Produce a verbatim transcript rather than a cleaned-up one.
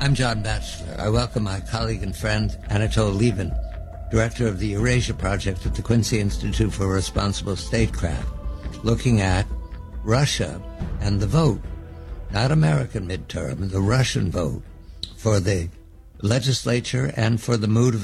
I'm John Batchelor. I welcome my colleague and friend Anatole Lieven, director of the Eurasia Project at the Quincy Institute for Responsible Statecraft, looking at Russia and the vote, not American midterm, the Russian vote for the legislature and for the mood of